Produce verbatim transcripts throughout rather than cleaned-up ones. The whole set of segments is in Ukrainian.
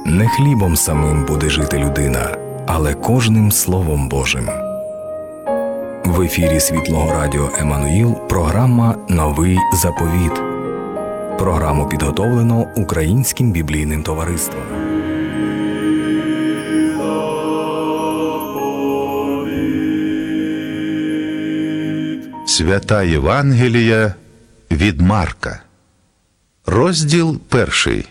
Не хлібом самим буде жити людина, але кожним Словом Божим. В ефірі Світлого Радіо Еммануїл програма «Новий заповіт». Програму підготовлено Українським біблійним товариством. Свята Євангелія від Марка. Розділ перший.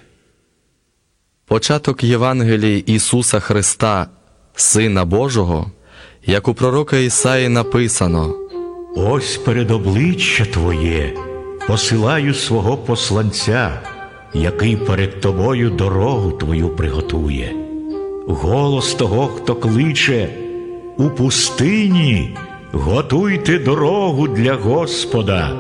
Початок Євангелії Ісуса Христа, Сина Божого, як у пророка Ісаї написано: «Ось перед обличчя Твоє посилаю свого посланця, який перед Тобою дорогу Твою приготує. Голос того, хто кличе: у пустині готуйте дорогу для Господа,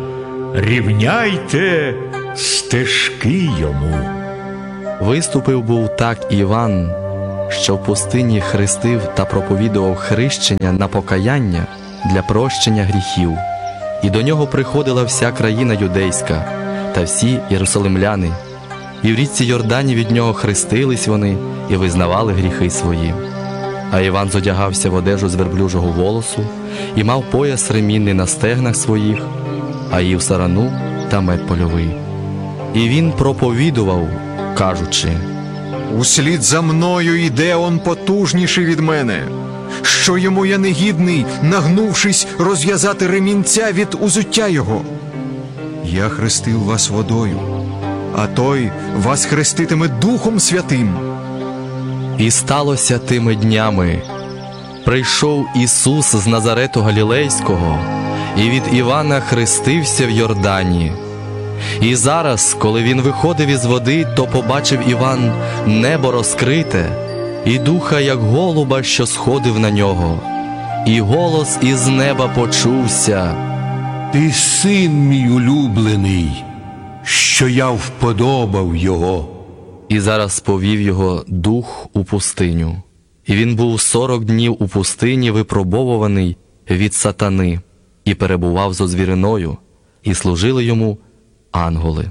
рівняйте стежки Йому». Виступив був так Іван, що в пустині хрестив та проповідував хрещення на покаяння для прощення гріхів. І до нього приходила вся країна юдейська та всі єрусалимляни. І в річці Йордані від нього хрестились вони і визнавали гріхи свої. А Іван зодягався в одежу з верблюжого волосу і мав пояс ремінний на стегнах своїх, а їв сарану та мед польовий. І він проповідував, кажучи: «Услід за мною йде он потужніший від мене, що йому я негідний, нагнувшись, розв'язати ремінця від узуття його. Я хрестив вас водою, а той вас хреститиме Духом Святим». І сталося тими днями: прийшов Ісус з Назарету Галілейського, і від Івана хрестився в Йордані. І зараз, коли він виходив із води, то побачив Іван небо розкрите, і духа, як голуба, що сходив на нього. І голос із неба почувся: «Ти син мій улюблений, що я вподобав його». І зараз повів його дух у пустиню. І він був сорок днів у пустині, випробовуваний від сатани, і перебував зо звіриною, і служили йому ангели.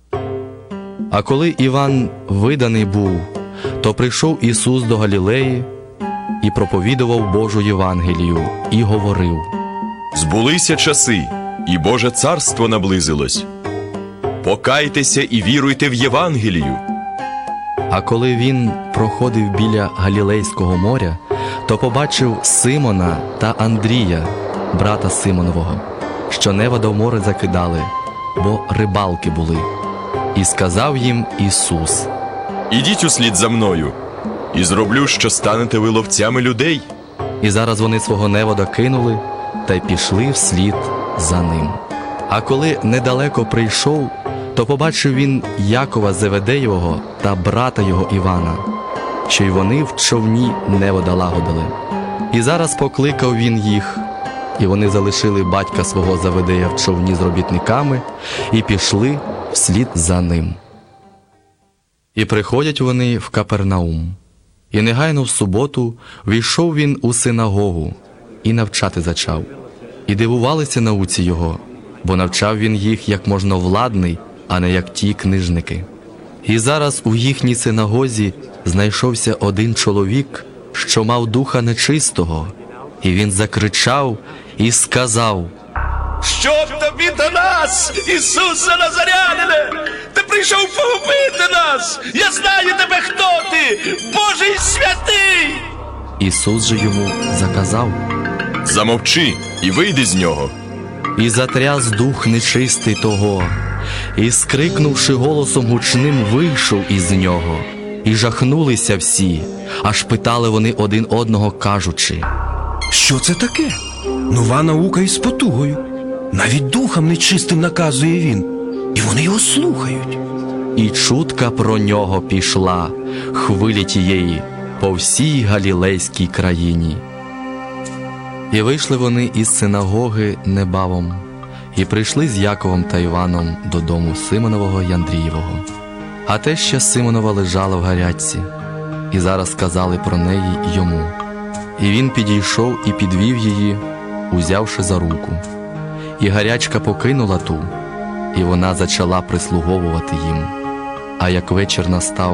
А коли Іван виданий був, то прийшов Ісус до Галілеї і проповідував Божу Євангелію, і говорив: «Збулися часи, і Боже царство наблизилось. Покайтеся і віруйте в Євангелію». А коли він проходив біля Галілейського моря, то побачив Симона та Андрія, брата Симонового, що невода в море закидали, бо рибалки були. І сказав їм Ісус: «Ідіть услід за мною, і зроблю, що станете ви ловцями людей». І зараз вони свого невода кинули та й пішли вслід за ним. А коли недалеко прийшов, то побачив він Якова Зеведеєвого та брата його Івана, що й вони в човні невода лагодили. І зараз покликав він їх, і вони залишили батька свого Зеведея в човні з робітниками і пішли вслід за ним. І приходять вони в Капернаум. І негайно в суботу війшов він у синагогу і навчати зачав. І дивувалися науці його, бо навчав він їх як можновладний, а не як ті книжники. І зараз у їхній синагозі знайшовся один чоловік, що мав духа нечистого, і він закричав і сказав: «Щоб тобі до нас, Ісусе Назарянине! Ти прийшов погубити нас! Я знаю тебе, хто ти! Божий святий!» Ісус же йому заказав: «Замовчи і вийди з нього». І затряс дух нечистий того, і, скрикнувши голосом гучним, вийшов із нього. І жахнулися всі, аж питали вони один одного, кажучи: «Що це таке? Нова наука із потугою. Навіть духам нечистим наказує він, і вони його слухають». І чутка про нього пішла, хвилі тієї, по всій Галілейській країні. І вийшли вони із синагоги небавом, і прийшли з Яковом та Іваном додому Симонового й Андрієвого. А теща Симонова лежала в гарячці, і зараз сказали про неї йому. І він підійшов і підвів її, узявши за руку. І гарячка покинула ту, і вона зачала прислуговувати їм. А як вечір настав,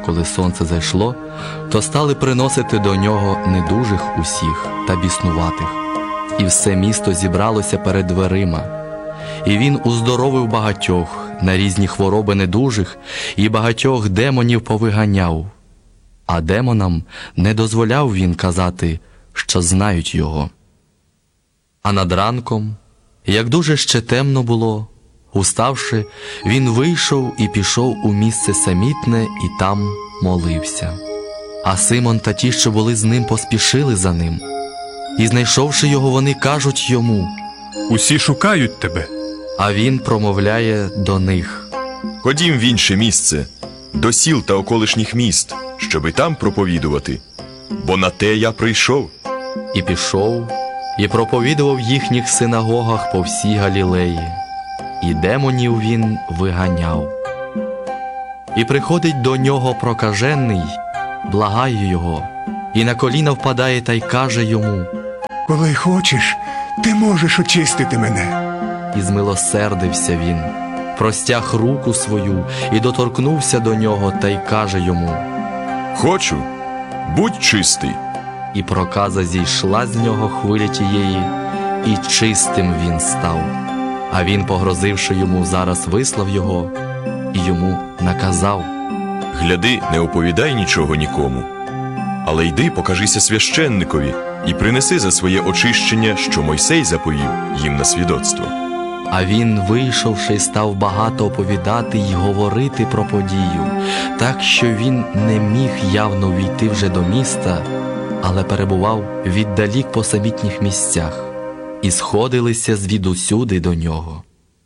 коли сонце зайшло, то стали приносити до нього недужих усіх та біснуватих. І все місто зібралося перед дверима. І він уздоровив багатьох, на різні хвороби недужих, і багатьох демонів повиганяв. А демонам не дозволяв він казати, що знають його. А над ранком, як дуже ще темно було, уставши, він вийшов і пішов у місце самітне і там молився. А Симон та ті, що були з ним, поспішили за ним. І, знайшовши його, вони кажуть йому: Усі шукають тебе. а він промовляє до них: Ходім в інше місце, до сіл та околишніх міст, щоби там проповідувати, бо на те я прийшов. І пішов, і проповідував в їхніх синагогах по всій Галілеї, і демонів він виганяв. І приходить до нього прокажений, благає його, і на коліна впадає та й каже йому: Коли хочеш, ти можеш очистити мене. І змилосердився він, простяг руку свою і доторкнувся до нього та й каже йому: Хочу, будь чистий. І проказа зійшла з нього хвиля тієї, і чистим він став. А він, погрозивши йому, зараз вислав його і йому наказав: Гляди, не оповідай нічого нікому, але йди, покажися священникові і принеси за своє очищення, що Мойсей заповів їм на свідоцтво. А він, вийшовши, став багато оповідати й говорити про подію, так що він не міг явно війти вже до міста, але перебував віддалік по самітніх місцях, і сходилися звідусюди до нього.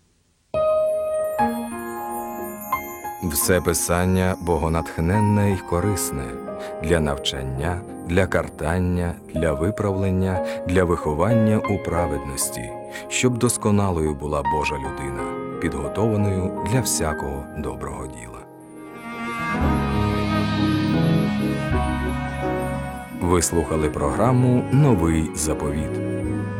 Все писання богонатхненне й корисне для навчання, для картання, для виправлення, для виховання у праведності, щоб досконалою була Божа людина, підготованою для всякого доброго діла. Ви слухали програму «Новий заповіт».